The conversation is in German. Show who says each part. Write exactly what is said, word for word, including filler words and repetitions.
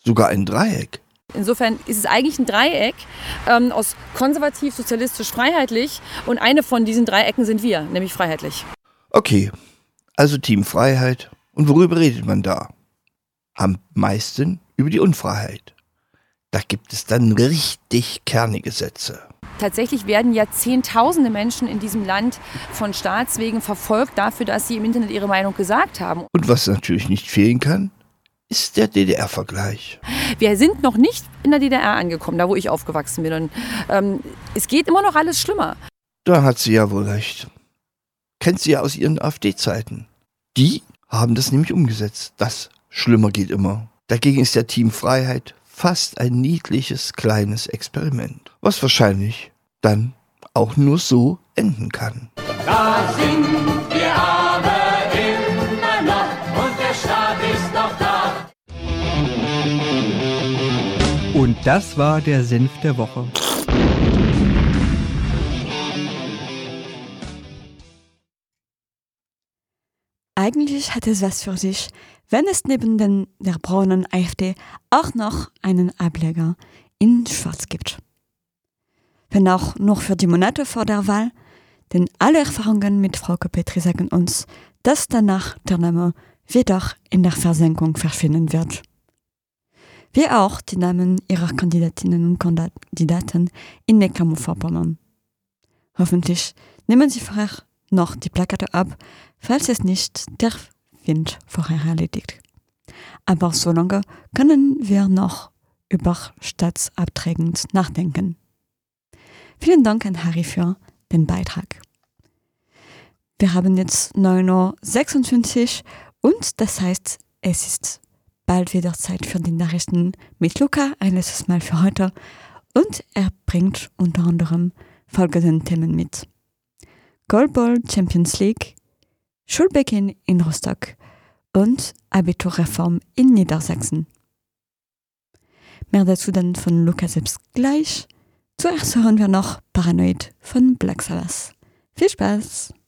Speaker 1: Sogar ein Dreieck.
Speaker 2: Insofern ist es eigentlich ein Dreieck ähm, aus konservativ, sozialistisch, freiheitlich. Und eine von diesen Dreiecken sind wir, nämlich freiheitlich.
Speaker 1: Okay, also Team Freiheit. Und worüber redet man da? Am meisten über die Unfreiheit. Da gibt es dann richtig kernige Sätze.
Speaker 2: Tatsächlich werden ja Zehntausende Menschen in diesem Land von Staatswegen verfolgt dafür, dass sie im Internet ihre Meinung gesagt haben.
Speaker 1: Und was natürlich nicht fehlen kann, ist der D D R-Vergleich.
Speaker 2: Wir sind noch nicht in der D D R angekommen, da wo ich aufgewachsen bin. Und ähm, es geht immer noch alles schlimmer.
Speaker 1: Da hat sie ja wohl recht. Kennt sie ja aus ihren AfD-Zeiten. Die haben das nämlich umgesetzt. Das schlimmer geht immer. Dagegen ist der Team Freiheit fast ein niedliches kleines Experiment, was wahrscheinlich dann auch nur so enden kann.
Speaker 3: Da sind wir aber immer noch und der Staat ist noch da.
Speaker 4: Und das war der Senf der Woche.
Speaker 5: Eigentlich hat es was für sich, wenn es neben den, der braunen AfD auch noch einen Ableger in Schwarz gibt. Wenn auch nur für die Monate vor der Wahl, denn alle Erfahrungen mit Frauke Petry sagen uns, dass danach der Name wieder in der Versenkung verschwinden wird. Wie auch die Namen ihrer Kandidatinnen und Kandidaten in Mecklenburg-Vorpommern. Hoffentlich nehmen sie vorher noch die Plakate ab, falls es nicht der Wind vorher erledigt. Aber solange können wir noch über Staatsabträge nachdenken. Vielen Dank an Harry für den Beitrag. Wir haben jetzt neun Uhr sechsundfünfzig und das heißt, es ist bald wieder Zeit für die Nachrichten mit Luca, ein letztes Mal für heute. Und er bringt unter anderem folgende Themen mit. Goalball Champions League, Schulbeginn in Rostock und Abiturreform in Niedersachsen. Mehr dazu dann von Luca selbst gleich. Zuerst hören wir noch Paranoid von Black Sabbath. Viel Spaß!